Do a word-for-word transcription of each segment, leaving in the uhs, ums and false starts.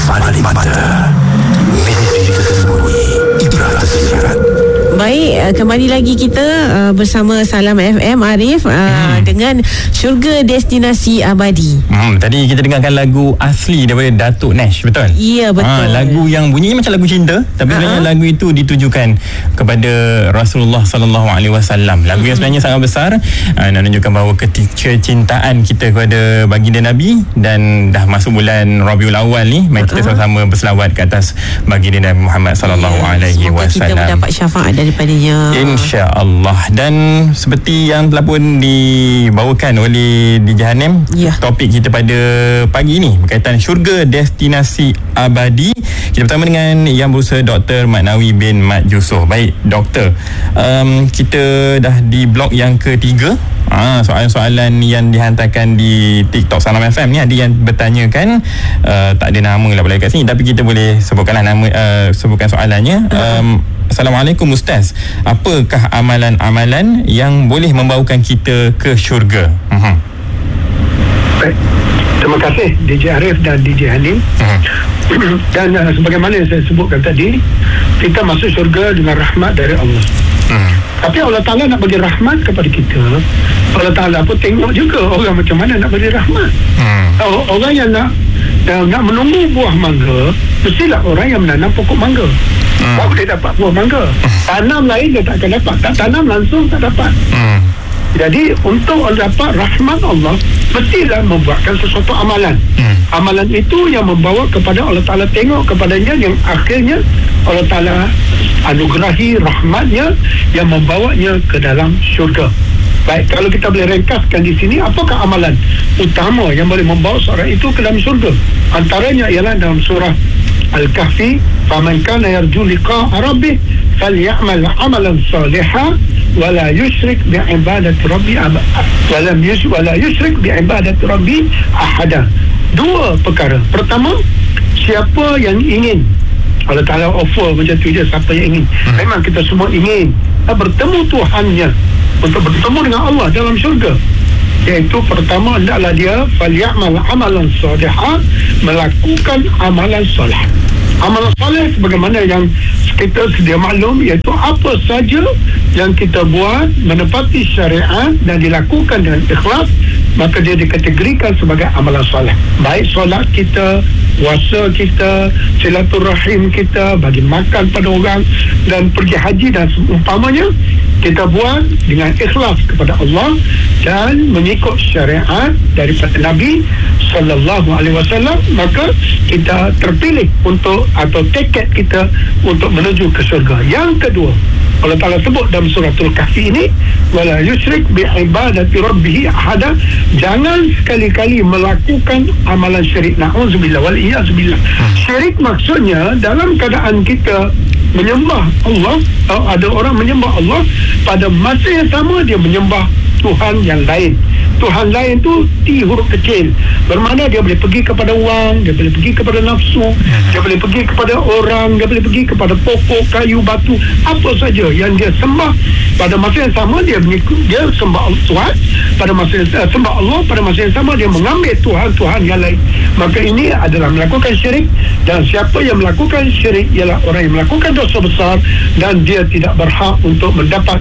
Paling Mata, misteri tersembunyi, ibrah tersirat. Baik, kembali lagi kita uh, bersama Salam F M Arif uh, hmm. dengan Syurga Destinasi Abadi. Hmm, tadi kita dengarkan lagu asli daripada Datuk Nash, betul? Ya, betul. Ha, lagu yang bunyinya macam lagu cinta, tapi sebenarnya uh-huh. lagu itu ditujukan kepada Rasulullah sallallahu alaihi wasallam. Lagu hmm. yang sebenarnya sangat besar, uh, nak menunjukkan bahawa kecintaan kita kepada baginda Nabi, dan dah masuk bulan Rabiul Awal ni, mari kita uh-huh. sama-sama berselawat ke atas baginda Nabi Muhammad sallallahu alaihi wasallam. Kita mendapat syafaat daripadanya, insya-Allah. Dan seperti yang telah pun dibawakan oleh D J Hanem, ya. Topik kita pada pagi ini berkaitan syurga destinasi abadi. Kita bersama dengan Yang Berusaha Doktor Maknawi bin Mat Yusof. Baik doktor, um, kita dah di blok yang ketiga. Ha, soalan-soalan yang dihantarkan di TikTok Salam F M ni, ada yang bertanyakan, uh, tak ada nama lah boleh kat sini, tapi kita boleh sebutkanlah nama, uh, sebutkan soalannya. um, Assalamualaikum Ustaz, apakah amalan-amalan yang boleh membawakan kita ke syurga? Uh-huh. Baik, terima kasih D J Arif dan D J Hanim. uh-huh. Dan uh, sebagaimana yang saya sebutkan tadi, kita masuk syurga dengan rahmat dari Allah. uh-huh. Tapi Allah Ta'ala nak bagi rahmat kepada kita, Allah Ta'ala pun tengok juga orang macam mana nak bagi rahmat. uh-huh. Orang yang nak yang nak menunggu buah mangga, mestilah orang yang menanam pokok mangga. Hmm. Baru dia dapat buah mangga. Tanam lain dia tak akan dapat. Tak tanam langsung tak dapat. Hmm. Jadi untuk dapat rahmat Allah, mestilah membuatkan sesuatu amalan. Hmm. Amalan itu yang membawa kepada Allah Ta'ala tengok kepadanya, yang akhirnya Allah Ta'ala anugerahi rahmatnya yang membawanya ke dalam syurga. Baik, kalau kita boleh ringkaskan di sini, apakah amalan utama yang boleh membawa seorang itu ke dalam syurga? Antaranya ialah dalam surah Al-Kahfi, faman kana yarju liqa'a rabbih falyamal 'amalan shalihan wa la yusyrik bi ibadati rabbi wa lam yusyrik wa la yusyrik bi ibadati rabbi ahada. Dua perkara. Pertama, siapa yang ingin, Allah Ta'ala offer macam tu je, siapa yang ingin. Hmm. Memang kita semua ingin bertemu Tuhannya, untuk bertemu dengan Allah dalam syurga. Iaitu pertama, hendaklah dia falyamal 'amalan shalihan, melakukan amalan soleh. Amalan soleh sebagaimana yang kita sedia maklum, iaitu apa saja yang kita buat menepati syariat dan dilakukan dengan ikhlas, maka dia dikategorikan sebagai amalan soleh. Baik solat kita, puasa kita, silaturahim kita, bagi makan pada orang, dan pergi haji dan seumpamanya, kita buat dengan ikhlas kepada Allah dan mengikut syariat daripada Nabi sallallahu alaihi wasallam, maka kita terpilih untuk, atau tiket kita untuk menuju ke syurga. Yang kedua, Allah Ta'ala sebut dalam suratul Kahfi ini, wala yusyrik bi ibadati rabbih ahada, jangan sekali-kali melakukan amalan syirik. Na'udzubillah wal iyyazubillah. Syirik maksudnya dalam keadaan kita menyembah Allah, ada orang menyembah Allah, pada masa yang sama dia menyembah Tuhan yang lain. Tuhan lain tu T huruf kecil, bermakna dia boleh pergi kepada wang, dia boleh pergi kepada nafsu, dia boleh pergi kepada orang, dia boleh pergi kepada pokok, kayu, batu, apa saja yang dia sembah. Pada masa yang sama dia mengikut, dia sembah Tuhan, pada masa yang, uh, sembah Allah, pada masa yang sama dia mengambil Tuhan-Tuhan yang lain. Maka ini adalah melakukan syirik, dan siapa yang melakukan syirik ialah orang yang melakukan dosa besar, dan dia tidak berhak untuk mendapat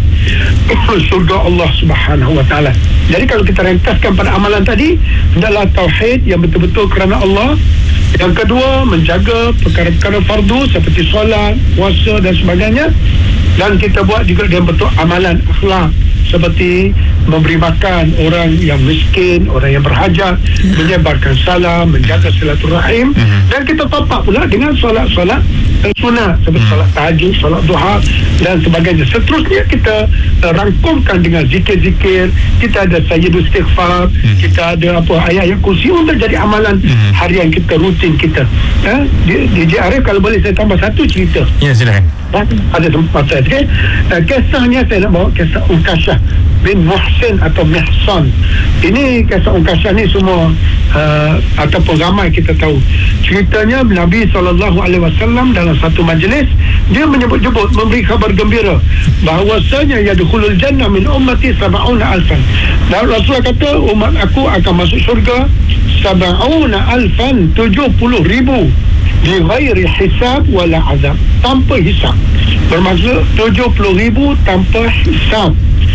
surga Allah Subhanahu wa taala. Jadi kalau kita ringkaskan pada amalan tadi, adalah tauhid yang betul-betul kerana Allah. Yang kedua, menjaga perkara-perkara fardu seperti solat, puasa dan sebagainya. Dan kita buat juga dengan bentuk amalan akhlak, seperti memberi makan orang yang miskin, orang yang berhajat, menyebarkan salam, menjaga silaturahim. Dan kita topak pula dengan solat-solat sunat seperti solat tahajud, solat duha dan sebagainya. Seterusnya kita uh, rangkumkan dengan zikir-zikir. Kita ada sayyidul istighfar, hmm. kita ada apa ayat-ayat kursi untuk jadi amalan hmm. harian kita, rutin kita. Ha? D J Arif, kalau boleh saya tambah satu cerita. Ya, silakan. Ha? Ada tempat saya. Okay? Uh, kisahnya saya nak bawa kisah Unkashah bin Muhsin atau Mihsan. Ini kisah Unkashah ni semua uh, ataupun ramai kita tahu. Ceritanya Nabi sallallahu alaihi wasallam dalam satu majlis, dia menyebut-nyebut, memberi khabar gembira bahawasanya yadkhulul jannah min ummati sab'una alfan. Dan Rasulullah kata umat aku akan masuk syurga sab'una alfan, tujuh puluh ribu. di ghairi hisab wala azab, tanpa hisab. Bermaksud tujuh puluh ribu tanpa hisab.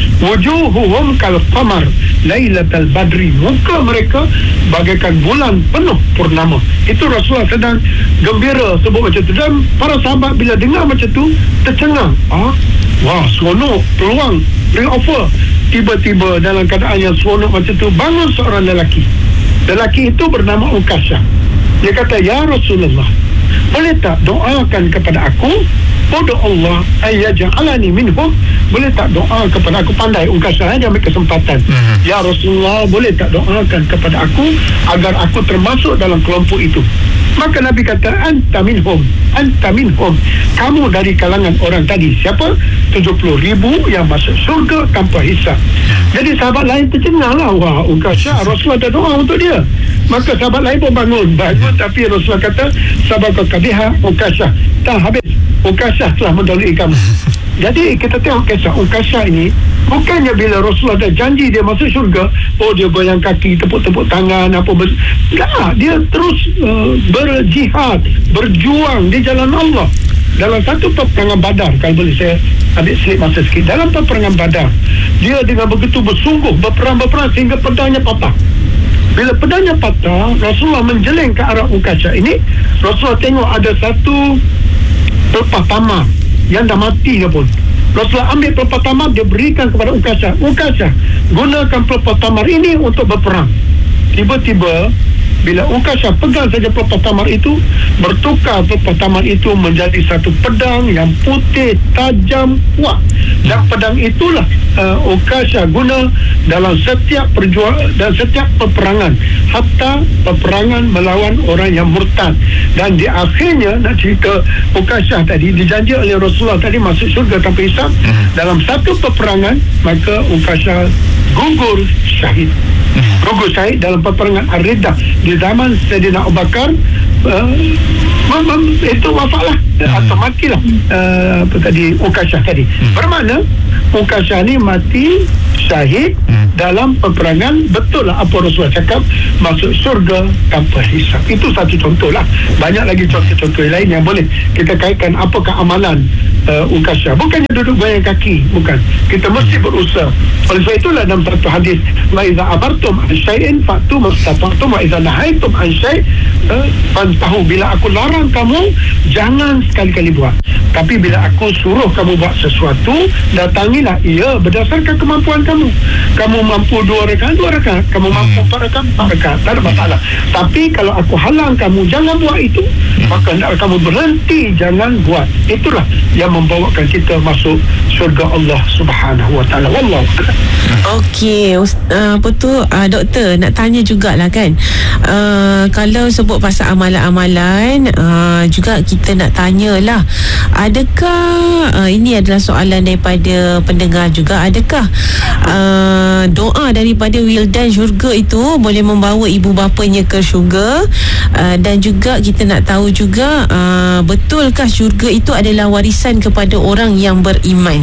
Wujuhuhum kal qamar lailatal badri, muka mereka bagaikan bulan penuh purnama. Itu Rasulullah sedang gembira sebut macam tu, dan para sahabat bila dengar macam tu tercengang. Ah, wah, seronok, peluang, bring offer. Tiba-tiba dalam keadaan yang seronok macam tu, bangun seorang lelaki. Lelaki itu bernama Ukashah. Dia kata, ya Rasulullah, boleh tak doakan kepada aku? Bodoh Allah ayyaj'alani minhum. Boleh tak doa kepada aku? Pandai Ukashah, dia ambil kesempatan. Mm-hmm. Ya Rasulullah, boleh tak doakan kepada aku agar aku termasuk dalam kelompok itu? Maka Nabi kata, anta minhum, anta minhum. Kamu dari kalangan orang tadi. Siapa? tujuh puluh ribu yang masuk surga tanpa hisab. Jadi sahabat lain tercengang lah. Wah, Ukashah, Rasulullah ada doa untuk dia. Maka sahabat lain pun bangun. Bangun, tapi Rasulullah kata, sabaka kabiha Ukashah. Tak habis, Ukashah telah mendahului kamu. Jadi kita tengok kisah Ukashah ini, bukannya bila Rasulullah dah janji dia masuk syurga, oh dia goyang kaki, tepuk-tepuk tangan, apa ber... Tak, dia terus uh, berjihad, berjuang di jalan Allah. Dalam satu peperangan Badar, kalau boleh saya ambil slip masa sikit, dalam peperangan Badar, dia dengan begitu bersungguh berperang-berperang sehingga pedangnya patah. Bila pedangnya patah, Rasulullah menjeleng ke arah Ukashah ini. Rasulullah tengok ada satu pelepah tamar yang dah mati dah pun. Rasulullah ambil pelepah tamar, dia berikan kepada Ukashah. Ukashah, gunakan pelepah tamar ini untuk berperang. Tiba-tiba bila Ukashah pegang saja pelepah tamar itu, bertukar pelepah tamar itu menjadi satu pedang yang putih, tajam, kuat. Dan pedang itulah uh, Ukashah guna dalam setiap perjuang dan setiap peperangan, hatta peperangan melawan orang yang murtad. Dan di akhirnya, nak cerita Ukashah tadi, dijanji oleh Rasulullah tadi masuk syurga tanpa hisab. Dalam satu peperangan, maka Ukashah gugur syahid. Gugur syahid dalam peperangan Ar-Riddah di zaman Sayyidina Abu Bakar. Uh, itu wafatlah atau matilah uh, apa tadi Ukashah tadi. Bermakna Ukashah ni mati syahid dalam peperangan. Betul lah apa Rasulullah cakap, masuk syurga tanpa hisab. Itu satu contoh lah. Banyak lagi contoh-contoh lain yang boleh kita kaitkan apakah amalan uh, Ukashah. Bukannya duduk goyang kaki, bukan. Kita mesti berusaha. Oleh sebab itulah dalam satu hadis, wa iza abartum an syai'in fa'tu mastata'tum wa iza nahaitum an syai' fantahu. Bila aku larang kamu, jangan sekali-kali buat. Tapi bila aku suruh kamu buat sesuatu, datangilah ia berdasarkan kemampuan kamu. Kamu mampu dua rakaat, dua rakaat. Kamu mampu empat rakaat, empat rakaat. Tak ada masalah. Tapi kalau aku halang kamu, jangan buat itu, maka hendaklah kamu berhenti, jangan buat. Itulah yang membawakan kita masuk syurga Allah Subhanahu Wa Taala. Wallahu a'lam. Okey, uh, apa tu uh, doktor nak tanya jugalah kan, uh, kalau sebut pasal amalan-amalan, uh, juga kita nak tanyalah, adakah uh, ini adalah soalan daripada pendengar juga, adakah uh, doa daripada wildan syurga itu boleh membawa ibu bapanya ke syurga? Uh, dan juga kita nak tahu juga, uh, betulkah syurga itu adalah warisan kepada orang yang beriman?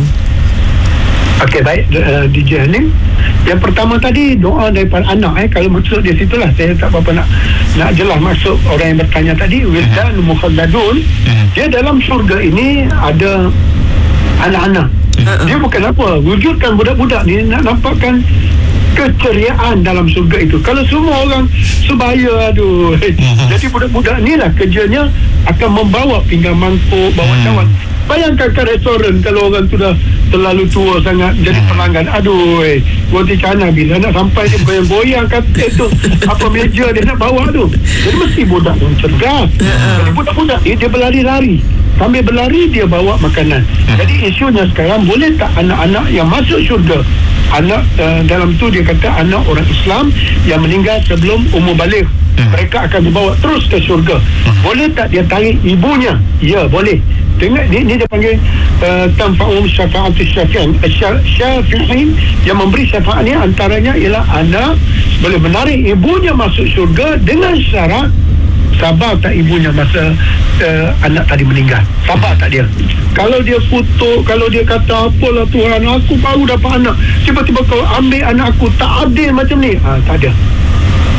Okey, baik, uh, D J Hanim. Yang pertama tadi, doa daripada anak. eh Kalau maksud dia situlah, saya tak apa-apa nak nak jelas maksud orang yang bertanya tadi. Wildan mukhalladun, dia dalam syurga ini ada anak-anak. Dia bukan apa, wujudkan budak-budak ni nak nampakkan keceriaan dalam syurga itu. Kalau semua orang sebaya, aduh. Jadi budak-budak ni lah kerjanya akan membawa pinggan mangkuk, bawa cawan. Bayangkan ke restoran, kalau orang tu dah terlalu tua sangat jadi pelanggan, aduh, eh, roti canai bila nak sampai dia goyang-goyang kata tu apa meja dia nak bawa tu. Jadi mesti budak tu cergas. Jadi budak-budak ni dia berlari-lari, sambil berlari dia bawa makanan. Jadi isunya sekarang, boleh tak anak-anak yang masuk syurga, anak uh, dalam tu dia kata anak orang Islam yang meninggal sebelum umur baligh, mereka akan dibawa terus ke syurga. Boleh tak dia tarik ibunya? Ya, boleh. Tengok ni, ni dia panggil uh, tanfa'um syafa'atus syafi'in. Syafi'in yang memberi syafaat ni antaranya ialah anak boleh menarik ibunya masuk syurga dengan syarat sabar tak ibunya masa uh, anak tadi meninggal. Sabar tak dia? Kalau dia kutuk, kalau dia kata apalah Tuhan, aku baru dapat anak, tiba-tiba kau ambil anak aku, tak adil macam ni, ha, tak ada.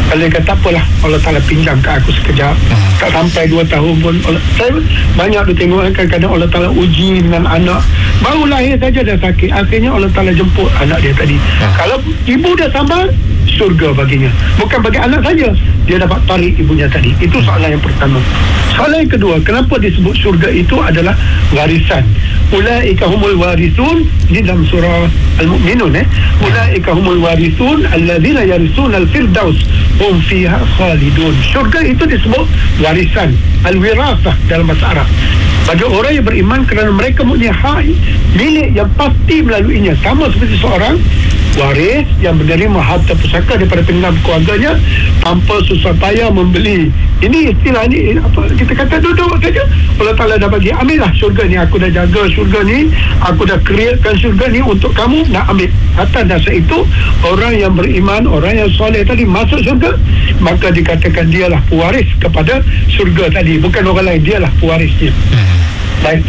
Kalau dia kata apalah, Allah Ta'ala pinjam ke aku sekejap, tak sampai dua tahun pun Allah, saya banyak tu tengok kadang-kadang Allah Ta'ala uji dengan anak baru lahir saja dah sakit, akhirnya Allah Ta'ala jemput anak dia tadi. Kalau ibu dah sabar, syurga baginya. Bukan bagi anak saja, dia dapat tarik ibunya tadi. Itu soalan yang pertama. Soalan yang kedua, kenapa disebut syurga itu adalah warisan? Ulaika humul warisun, ini dalam surah Al-Mu'minun, eh ulaika humul warisun alladzina yarisuna al-firdaus hum fiha khalidun. Syurga itu disebut warisan, al-wirasah dalam bahasa Arab, bagi orang yang beriman, kerana mereka mempunyai hak milik yang pasti melaluinya, sama seperti seorang waris yang menerima harta pusaka daripada peninggalan keluarganya tanpa susah payah membeli. Ini istilah ni, apa kita kata, duduk saja Allah Ta'ala dah bagi, ambillah syurga ni, aku dah jaga syurga ni, aku dah createkan syurga ni untuk kamu, nak ambil. Atas dasar itu, orang yang beriman, orang yang soleh tadi masuk syurga, maka dikatakan dialah pewaris kepada syurga tadi, bukan orang lain, dialah pewarisnya. Baik.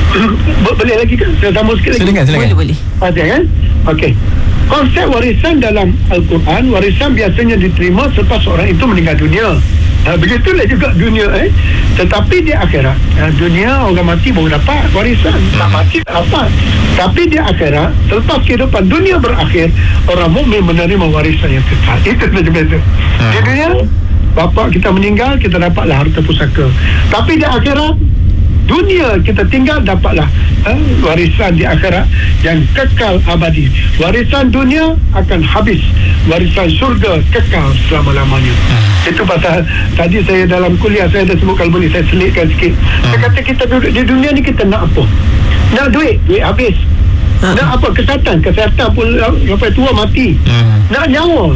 Boleh lagi kan? Saya tambah sikit lagi. Silakan, silakan. Boleh, boleh. Ada kan? Okey. Konsep warisan dalam Al-Quran, warisan biasanya diterima selepas orang itu meninggal dunia. Ha, begitulah juga dunia, eh. Tetapi di akhirat, ha, dunia orang mati baru dapat warisan, tak mati tak dapat. Tapi di akhirat, selepas kehidupan dunia berakhir, orang mukmin menerima warisan yang kekal. Itu saja beza. Di dunia, bapa kita meninggal, kita dapatlah harta pusaka. Tapi di akhirat, dunia kita tinggal, dapatlah eh, warisan di akhirat yang kekal abadi. Warisan dunia akan habis, warisan syurga kekal selama-lamanya. hmm. Itu pasal tadi saya dalam kuliah saya dah sebut, kalau boleh saya selitkan sikit. hmm. Saya kata kita duduk di dunia ni, kita nak apa? Nak duit, duit habis. hmm. Nak apa? Kesihatan, kesihatan pun sampai tua mati. hmm. Nak nyawa,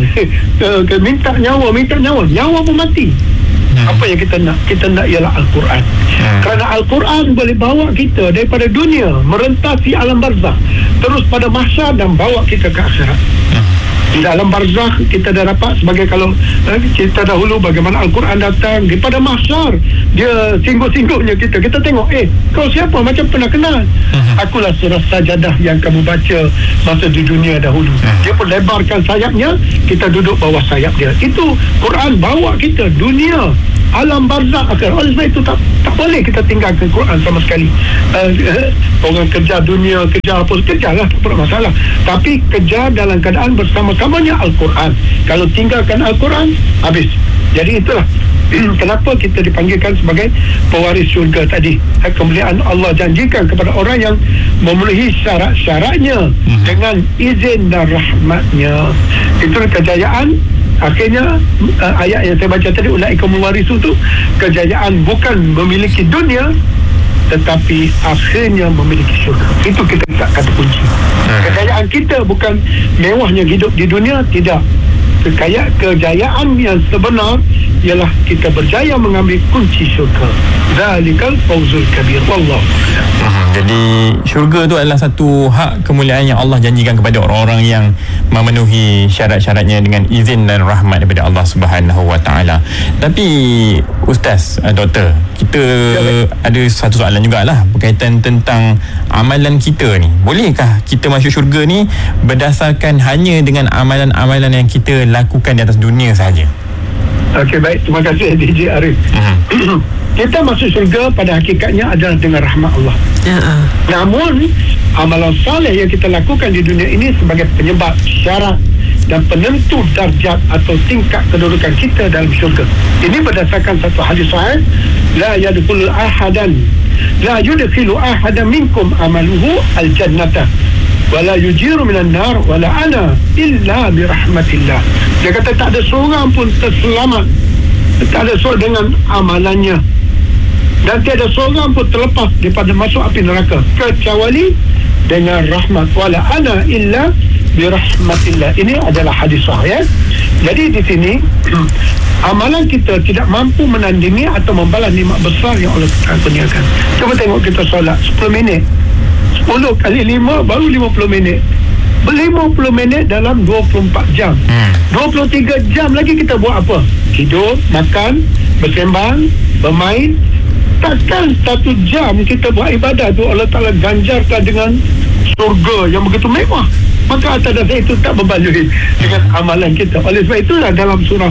minta nyawa, minta nyawa, nyawa pun mati. Hmm. Apa yang kita nak? Kita nak ialah Al-Quran. hmm. Kerana Al-Quran boleh bawa kita daripada dunia, merentasi alam barzakh, terus pada mahsyar dan bawa kita ke akhirat. hmm. Di dalam barzakh kita dah dapat, sebagai kalau eh, kita dahulu bagaimana Al-Quran datang daripada mahsyar, dia singgung-singgungnya kita, kita tengok, eh kau siapa? Macam pernah kenal. hmm. Akulah surah sajadah yang kamu baca masa di dunia dahulu. hmm. Dia pun lebarkan sayapnya, kita duduk bawah sayap dia. Itu Quran bawa kita dunia, alam barzakh akhir. Oleh sebab itu tak, tak boleh kita tinggalkan Quran sama sekali. uh, uh, Orang kerja dunia, kerja apa, kerjalah, tak ada masalah, tapi kerja dalam keadaan bersama-samanya Al-Quran. Kalau tinggalkan Al-Quran, habis. Jadi itulah kenapa kita dipanggilkan sebagai pewaris syurga tadi. Kemuliaan Allah janjikan kepada orang yang memenuhi syarat-syaratnya hmm. dengan izin dan rahmatnya. Itulah kejayaan. Akhirnya uh, ayat yang saya baca tadi, ulaika muwarisun, tu kejayaan bukan memiliki dunia, tetapi akhirnya memiliki syurga. Itu kita kata kunci. hmm. Kejayaan kita bukan mewahnya hidup di dunia, tidak. Kekayaan, kejayaan yang sebenar ialah kita berjaya mengambil kunci syurga. Zalikal fawzul kabir. Wallah. Hmm, jadi syurga tu adalah satu hak kemuliaan yang Allah janjikan kepada orang-orang yang memenuhi syarat-syaratnya dengan izin dan rahmat daripada Allah Subhanahu Wa Taala. Tapi Ustaz, Doktor, kita ya, ada satu soalan jugalah berkaitan tentang amalan kita ni. Bolehkah kita masuk syurga ni berdasarkan hanya dengan amalan-amalan yang kita lakukan di atas dunia sahaja? Okey, baik. Terima kasih D J Arif. Uh-huh. Kita masuk syurga pada hakikatnya adalah dengan rahmat Allah. Uh-huh. Namun amalan saleh yang kita lakukan di dunia ini sebagai penyebab, syarat dan penentu darjat atau tingkat kedudukan kita dalam syurga. Ini berdasarkan satu hadis sahih, la yadkhulu ahadan la yudkhilu ahadan minkum amaluhu al-jannata wala yujiru minan nar wala ana illa birahmatillah. Dia kata tak ada seorang pun terselamat, tak ada seorang dengan amalannya, dan tiada seorang pun terlepas daripada masuk api neraka kecuali dengan rahmat, wala ana illa birahmatillah. Ini adalah hadis sahih, ya. Jadi di sini amalan kita tidak mampu menandingi atau membalas nikmat besar yang Allah kurniakan. Cuba tengok kita solat sepuluh minit, sepuluh kali lima baru lima puluh minit, lima puluh minit dalam dua puluh empat jam. hmm. dua puluh tiga jam lagi kita buat apa? Hidup, makan, bersembang, bermain. Takkan satu jam kita buat ibadah tu Allah Ta'ala ganjarkan dengan surga yang begitu mewah. Maka atas dasar itu tak berbaloi dengan amalan kita. Oleh sebab itulah dalam surah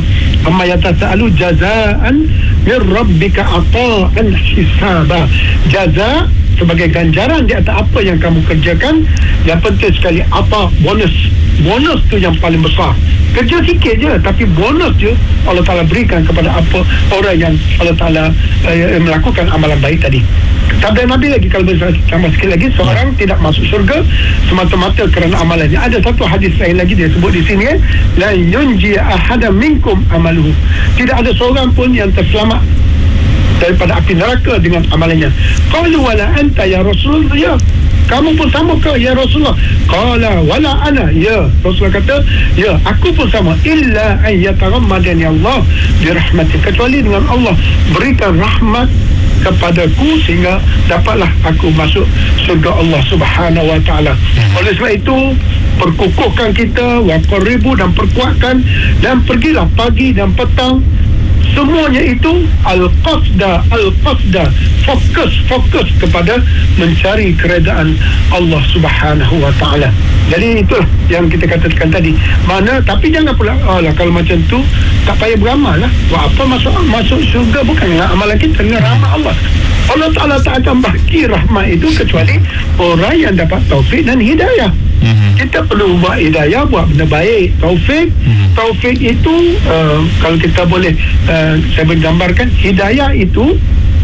amma yatasaalu jazaan min rabbika ata'an hisaba. Jaza sebagai ganjaran di atas apa yang kamu kerjakan. Yang penting sekali apa bonus. Bonus tu yang paling besar. Kerja sikit je tapi bonus je Allah Ta'ala berikan kepada apa orang yang Allah Ta'ala uh, melakukan amalan baik tadi. Sabda Nabi lagi, kalau boleh tambah sikit lagi, seorang ya. tidak masuk syurga semata-mata kerana amalannya. Ada satu hadis lain lagi dia sebut di sini, la yunji ahada minkum amaluhu. Tidak ada seorang pun yang terselamat daripada api neraka dengan amalannya. Qalu wala anta ya Rasulullah, ya kamu pun sama ke ya Rasulullah? Qala wala ana, ya Rasulullah kata, ya aku pun sama. Illa an yatarammadani Allah birahmati, kecuali dengan Allah berikan rahmat kepadaku sehingga dapatlah aku masuk surga Allah Subhanahu wa taala. Oleh sebab itu perkukuhkan kita, waqaribu dan perkuatkan, dan pergilah pagi dan petang. Semuanya itu al-qasda, al-qasda, fokus, fokus kepada mencari keredaan Allah Subhanahu wa taala. Jadi itulah yang kita katakan tadi. Mana, tapi jangan pula, oh lah, kalau macam tu tak payah beramal lah. Buat apa masuk masuk syurga bukan dengan amalan kita, dengan rahmat Allah. Allah Ta'ala tak akan bagi rahmat itu kecuali orang yang dapat taufik dan hidayah. Mm-hmm. Kita perlu buat hidayah, buat benda baik. Taufik, mm-hmm. taufik itu uh, kalau kita boleh uh, saya menggambarkan, hidayah itu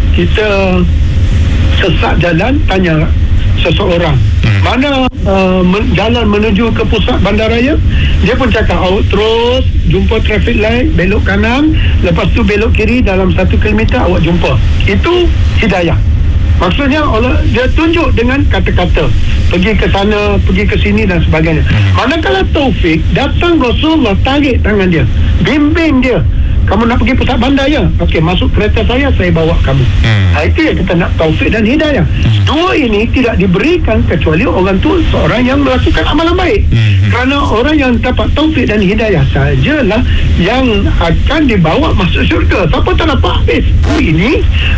kita sesat jalan, tanya seseorang mm-hmm. mana uh, men- jalan menuju ke pusat bandaraya, dia pun cakap, oh, terus jumpa traffic light, belok kanan, lepas tu belok kiri, dalam satu kilometer awak jumpa. Itu hidayah. Maksudnya Allah, dia tunjuk dengan kata-kata, pergi ke sana, pergi ke sini dan sebagainya. Manakala taufik, datang Rasulullah, tarik tangan dia, bimbing dia. Kamu nak pergi pusat bandar ya? Okey, masuk kereta saya, saya bawa kamu. Hmm. Ha, itu yang kita nak, taufik dan hidayah. Hmm. Dua ini tidak diberikan kecuali orang tu seorang yang melakukan amalan baik. Hmm. Kerana orang yang dapat taufik dan hidayah sajalah yang akan dibawa masuk syurga. Siapa tak dapat habis ini,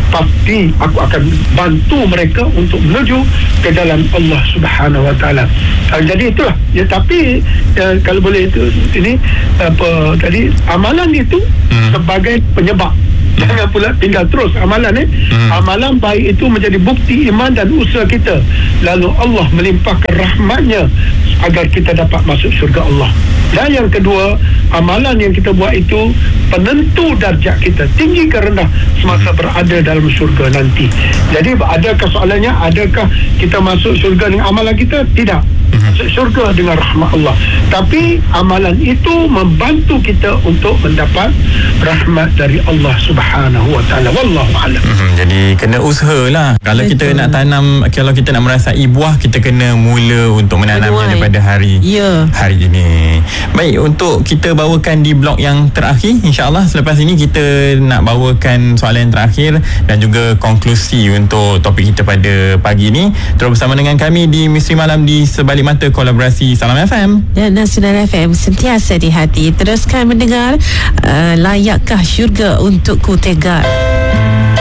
pasti aku akan bantu mereka untuk menuju ke jalan Allah Subhanahu wa taala. Ha, jadi itulah. Ya, tapi ya, kalau boleh itu ini apa tadi, amalan itu hmm. sebagai penyebab. Jangan pula tinggal terus amalan eh. Hmm. Amalan baik itu menjadi bukti iman dan usaha kita. Lalu Allah melimpahkan rahmatnya agar kita dapat masuk syurga Allah. Dan yang kedua, amalan yang kita buat itu penentu darjat kita, tinggi ke rendah semasa berada dalam syurga nanti. Jadi adakah soalannya, adakah kita masuk syurga dengan amalan kita? Tidak. Masuk syurga dengan rahmat Allah. Tapi amalan itu membantu kita untuk mendapat rahmat dari Allah Subhanahu wa taala. Wallahu a'lam. Hmm, jadi kena usahalah. Kalau Betul. kita nak tanam, kalau kita nak merasai buah, kita kena mula untuk menanamnya daripada hari yeah. hari ini. Baik, untuk kita bawakan di blok yang terakhir, insya-Allah selepas ini kita nak bawakan soalan yang terakhir dan juga konklusi untuk topik kita pada pagi ini. Terus bersama dengan kami di Misteri Malam di Sebalik Mata, kolaborasi Salam F M dan Nasional F M, sentiasa di hati. Teruskan mendengar uh, Layakkah Syurga Untukku Tegak.